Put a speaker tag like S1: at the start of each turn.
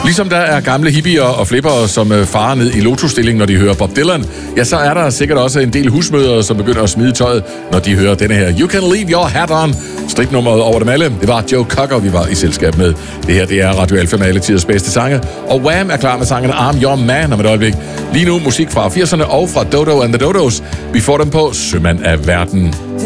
S1: Ligesom der er gamle hippier og flippere, som farer ned i lotusstilling, når de hører Bob Dylan, ja, så er der sikkert også en del husmødre, som begynder at smide tøjet, når de hører denne her You Can Leave Your Hat On. Stripnummeret over dem alle, det var Joe Cocker, vi var i selskab med. Det her, det er Radio Alpha med alle tiders bedste sange. Og Wham er klar med sangen I'm Your Man om et øjeblik. Lige nu musik fra 80'erne og fra Dodo and the Dodos. Vi får dem på Sømand af Verden.